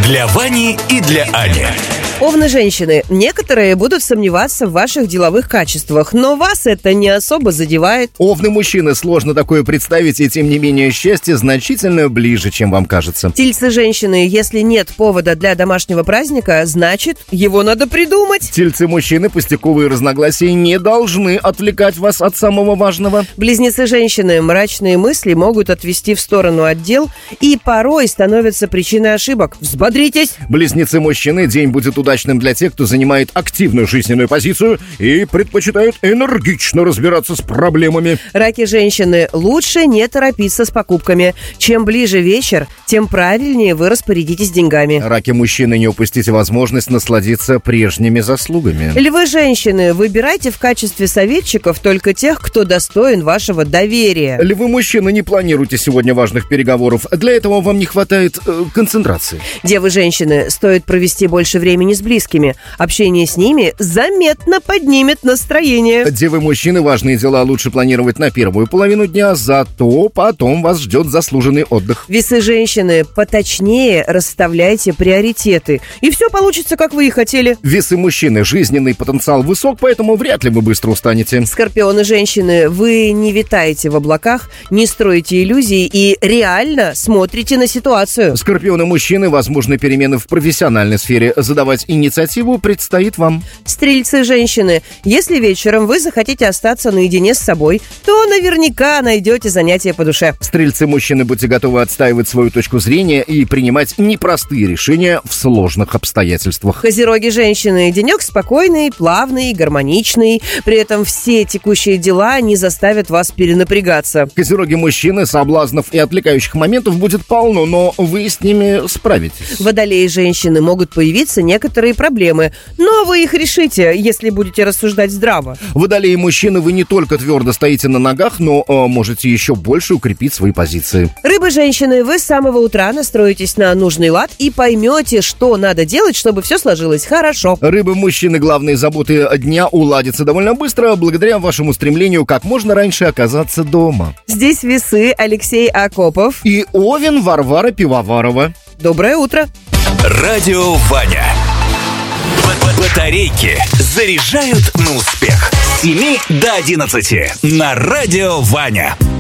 Для Вани и для Ани. Овны-женщины, некоторые будут сомневаться в ваших деловых качествах, но вас это не особо задевает. Овны-мужчины, сложно такое представить, и тем не менее счастье значительно ближе, чем вам кажется. Тельцы-женщины, если нет повода для домашнего праздника, значит, его надо придумать. Тельцы-мужчины, пустяковые разногласия не должны отвлекать вас от самого важного. Близнецы-женщины, мрачные мысли могут отвести в сторону от дел и порой становятся причиной ошибок. Взбодритесь! Близнецы-мужчины, день будет удачным для тех, кто занимает активную жизненную позицию и предпочитает энергично разбираться с проблемами. Раки-женщины, лучше не торопиться с покупками. Чем ближе вечер, тем правильнее вы распорядитесь деньгами. Раки-мужчины, не упустите возможность насладиться прежними заслугами. Львы-женщины, выбирайте в качестве советчиков только тех, кто достоин вашего доверия. Львы-мужчины, не планируйте сегодня важных переговоров. Для этого вам не хватает концентрации. Девы-женщины, стоит провести больше времени с близкими. Общение с ними заметно поднимет настроение. Девы-мужчины, важные дела лучше планировать на первую половину дня, зато потом вас ждет заслуженный отдых. Весы-женщины, поточнее расставляйте приоритеты, и все получится, как вы и хотели. Весы-мужчины, жизненный потенциал высок, поэтому вряд ли вы быстро устанете. Скорпионы-женщины, вы не витаете в облаках, не строите иллюзий и реально смотрите на ситуацию. Скорпионы-мужчины, возможны перемены в профессиональной сфере. Задавать инициативу предстоит вам. Стрельцы-женщины, если вечером вы захотите остаться наедине с собой, то наверняка найдете занятие по душе. Стрельцы-мужчины, будьте готовы отстаивать свою точку зрения и принимать непростые решения в сложных обстоятельствах. Козероги-женщины, денек спокойный, плавный, гармоничный. При этом все текущие дела не заставят вас перенапрягаться. Козероги-мужчины, соблазнов и отвлекающих моментов будет полно, но вы с ними справитесь. Водолеи-женщины, могут появиться некоторые проблемы, но вы их решите, если будете рассуждать здраво. Водолеи-мужчины, вы не только твердо стоите на ногах, но можете еще больше укрепить свои позиции. Рыбы-женщины, вы с самого утра настроитесь на нужный лад и поймете, что надо делать, чтобы все сложилось хорошо. Рыбы-мужчины, главные заботы дня уладятся довольно быстро, благодаря вашему стремлению как можно раньше оказаться дома. Здесь весы, Алексей Акопов и Овен, Варвара Пивоварова. Доброе утро. Радио Ваня. Батарейки заряжают на успех. С 7 до 11 на Радио Ваня.